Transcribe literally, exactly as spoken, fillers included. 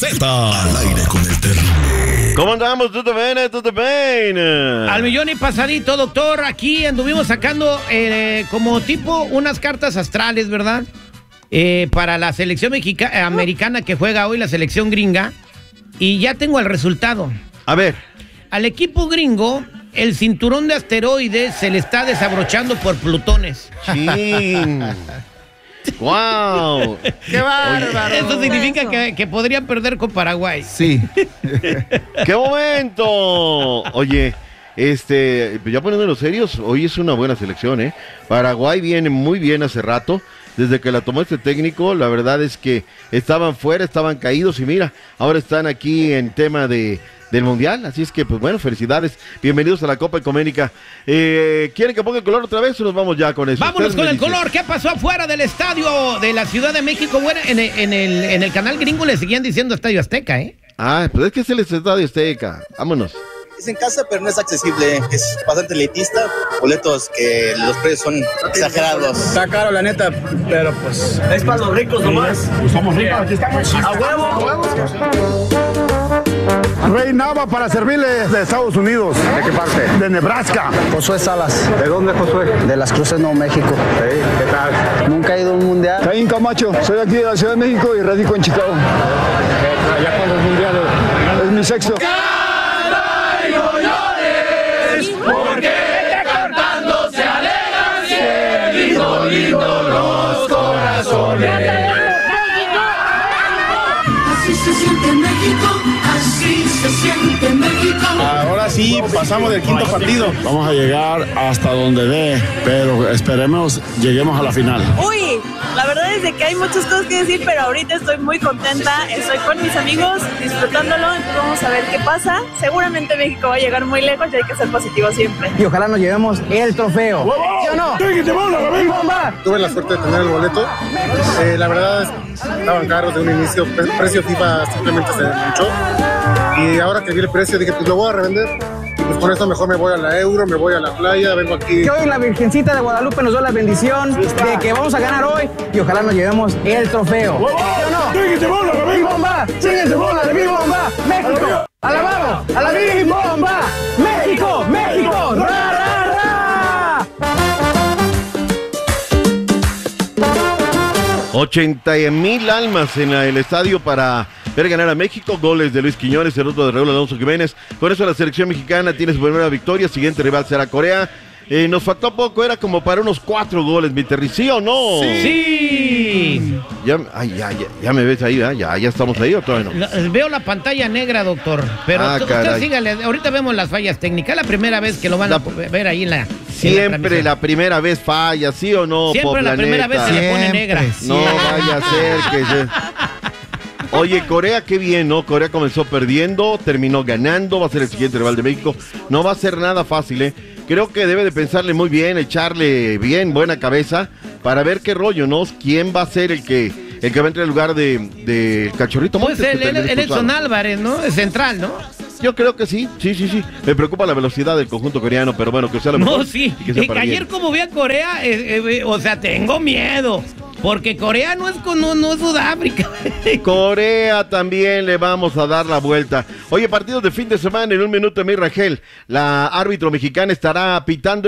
Z. Al aire con el terrible. ¿Cómo andamos? ¿Todo bien? ¿Todo bien? Al millón y pasadito, doctor. Aquí anduvimos sacando eh, como tipo unas cartas astrales, ¿verdad? Eh, para la selección mexica americana que juega hoy, la selección gringa. Y ya tengo el resultado. A ver. Al equipo gringo, el cinturón de asteroides se le está desabrochando por plutones. ¡Chin! ¡Wow! ¡Qué bárbaro! Eso significa que, que podrían perder con Paraguay. Sí. ¡Qué momento! Oye, este, ya poniéndonos serios, hoy es una buena selección, ¿eh? Paraguay viene muy bien hace rato. Desde que la tomó este técnico, la verdad es que estaban fuera, estaban caídos y mira, ahora están aquí en tema de... del Mundial, así es que, pues bueno, felicidades, bienvenidos a la Copa Ecuménica. Eh, ¿Quieren que ponga el color otra vez o nos vamos ya con eso? Vámonos con el color. ¿Qué pasó afuera del estadio de la Ciudad de México? Bueno, en el, en el, en el canal gringo le seguían diciendo Estadio Azteca, ¿eh? Ah, pues es que es el Estadio Azteca, vámonos. Es en casa, pero no es accesible, es bastante elitista, boletos que los precios son exagerados. Está caro, la neta, pero pues... Es para los ricos nomás. Pues somos ricos, aquí estamos. ¡A huevo! ¡A huevo! Rey Nava para servirles de Estados Unidos. ¿De qué parte? De Nebraska. Josué Salas. ¿De dónde, Josué? De Las Cruces, Nuevo México. Sí, ¿qué tal? Nunca he ido a un mundial. Caín Camacho, soy aquí de la Ciudad de México y radico en Chicago. ¿Ya cuándo es mundial? Es mi sexto. Porque cantando se alegran siempre, lindo, lindo los corazones. Así se siente México, así se siente México. Ahora sí, pasamos del quinto partido. Vamos a llegar hasta donde dé, pero esperemos lleguemos a la final. Uy, la verdad es de que hay muchas cosas que decir, pero ahorita estoy muy contenta, estoy con mis amigos, disfrutándolo, vamos a ver qué pasa. Seguramente México va a llegar muy lejos y hay que ser positivo siempre. Y ojalá nos llevemos el trofeo. ¿Sí o no? ¡Bomba! Tuve la suerte de tener el boleto. Eh, la verdad, estaban caros de un inicio. El precio FIFA simplemente se desmanchó. Y ahora que vi el precio, dije, pues lo voy a revender. Y pues con esto mejor me voy a la Euro, me voy a la playa, vengo aquí. Que hoy la Virgencita de Guadalupe nos dio la bendición de que vamos a ganar hoy y ojalá nos llevemos el trofeo. ¿Sí o no? ¡Síguete bola, la Big Bomba! ¡Síguete bola, la Big Bomba! ¡México! ¡Alabado! ¡A la Big Bomba! ¡México! ¡México! ¡Ra, ra, ra! ochenta mil almas en la, el estadio para ver ganar a México. Goles de Luis Quiñones, el otro de Raúl Alonso Jiménez. Con eso la selección mexicana tiene su primera victoria. Siguiente rival será Corea. Eh, nos faltó poco, era como para unos cuatro goles, mi Terry, ¿sí o no? Sí. sí. Ya, ay, ya, ya, ya me ves ahí, ¿eh? ya, ya estamos ahí o todavía no. La, veo la pantalla negra, doctor. Pero ah, usted sígale, ahorita vemos las fallas técnicas. La primera vez que lo van la, a ver ahí en la. Siempre en la, la primera vez falla, ¿sí o no? Siempre la primera vez se le pone negra. No vaya a ser que se... Oye, Corea, qué bien, ¿no? Corea comenzó perdiendo, terminó ganando, va a ser el siguiente rival de México. No va a ser nada fácil, ¿eh? Creo que debe de pensarle muy bien, echarle bien buena cabeza para ver qué rollo, ¿no? ¿Quién va a ser el que el que va a entrar en lugar de, de Cachorrito Montes? Pues el, el, el Edson Álvarez, ¿no? Es central, ¿no? Yo creo que sí, sí, sí, sí. Me preocupa la velocidad del conjunto coreano, pero bueno, que sea lo mejor. No, sí. Eh, ayer como vi a Corea, eh, eh, o sea, tengo miedo. Porque Corea no es, con, no, no es Sudáfrica. Corea también le vamos a dar la vuelta. Oye, partidos de fin de semana en un minuto, mi Rangel. La árbitro mexicana estará pitando